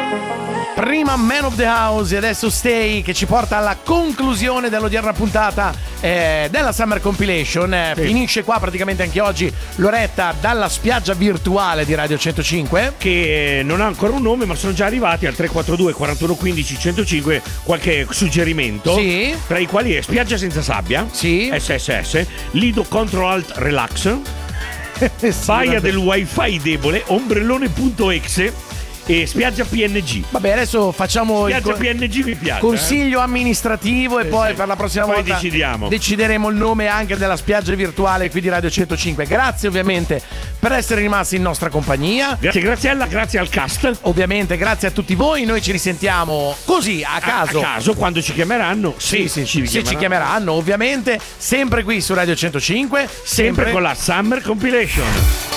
Prima Man of the House e adesso Stay, che ci porta alla conclusione dell'odierna puntata della Summer Compilation. Sì. Finisce qua praticamente anche oggi l'oretta dalla spiaggia virtuale di Radio 105, che non ha ancora un nome, ma sono già arrivati al 342 41 15 105 qualche suggerimento, sì, tra i quali è spiaggia senza sabbia, sì, SSS, Lido Control Alt Relax, sì, baia del wifi debole, ombrellone.exe e spiaggia PNG. Vabbè, adesso facciamo Spiaggia il PNG mi piace. consiglio amministrativo e poi sì. per la prossima Poi volta decideremo il nome anche della spiaggia virtuale qui di Radio 105. Grazie ovviamente per essere rimasti in nostra compagnia. Grazie Graziella, grazie al cast. Ovviamente grazie a tutti voi. Noi ci risentiamo così a caso. A caso quando ci chiameranno. Sì, se ci chiameranno ovviamente. Sempre qui su Radio 105. Sempre con la Summer Compilation.